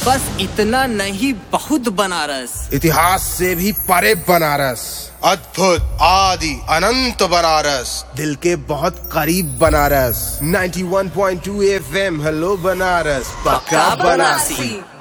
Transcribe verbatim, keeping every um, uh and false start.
बस इतना नहीं, बहुत बनारस। इतिहास से भी परे बनारस, अद्भुत आदि अनंत बनारस, दिल के बहुत करीब बनारस। नाइंटी वन point two F M, hello Banaras, पक्का बनारसी।